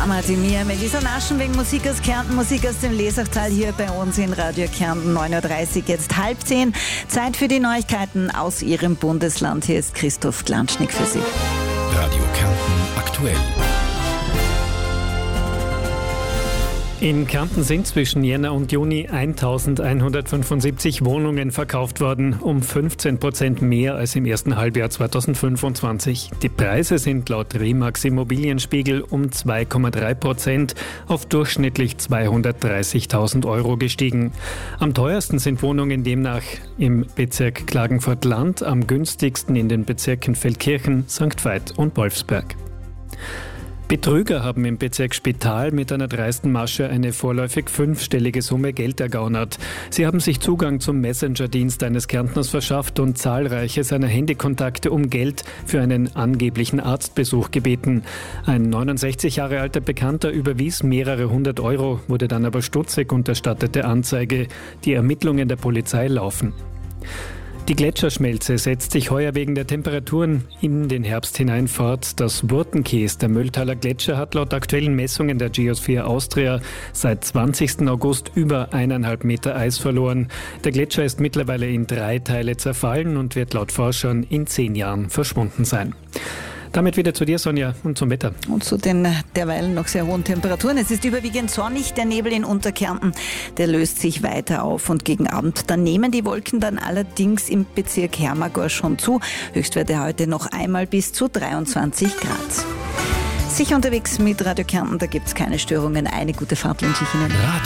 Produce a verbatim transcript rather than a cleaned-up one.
Martin Mier, Melissa Naschen wegen Musik aus Kärnten, Musik aus dem Lesachtal hier bei uns in Radio Kärnten, neun Uhr dreißig, jetzt halb zehn. Zeit für die Neuigkeiten aus Ihrem Bundesland. Hier ist Christoph Glanschnick für Sie. Radio Kärnten aktuell. In Kärnten sind zwischen Jänner und Juni eintausendeinhundertfünfundsiebzig Wohnungen verkauft worden, um fünfzehn Prozent mehr als im ersten Halbjahr zweitausendfünfundzwanzig. Die Preise sind laut Remax Immobilienspiegel um zwei Komma drei Prozent auf durchschnittlich zweihundertdreißigtausend Euro gestiegen. Am teuersten sind Wohnungen demnach im Bezirk Klagenfurt-Land, am günstigsten in den Bezirken Feldkirchen, Sankt Veit und Wolfsberg. Betrüger haben im Bezirk Spital mit einer dreisten Masche eine vorläufig fünfstellige Summe Geld ergaunert. Sie haben sich Zugang zum Messenger-Dienst eines Kärntners verschafft und zahlreiche seiner Handykontakte um Geld für einen angeblichen Arztbesuch gebeten. Ein neunundsechzig Jahre alter Bekannter überwies mehrere hundert Euro, wurde dann aber stutzig und erstattete Anzeige. Die Ermittlungen der Polizei laufen. Die Gletscherschmelze setzt sich heuer wegen der Temperaturen in den Herbst hinein fort. Das Wurtenkäs, der Mölltaler Gletscher, hat laut aktuellen Messungen der Geosphere Austria seit zwanzigsten August über eineinhalb Meter Eis verloren. Der Gletscher ist mittlerweile in drei Teile zerfallen und wird laut Forschern in zehn Jahren verschwunden sein. Damit wieder zu dir, Sonja, und zum Wetter. Und zu den derweilen noch sehr hohen Temperaturen. Es ist überwiegend sonnig, der Nebel in Unterkärnten, der löst sich weiter auf und gegen Abend, dann nehmen die Wolken dann allerdings im Bezirk Hermagor schon zu. Höchstwerte heute noch einmal bis zu dreiundzwanzig Grad. Sicher unterwegs mit Radio Kärnten, da gibt es keine Störungen. Eine gute Fahrt wünsche ich Ihnen.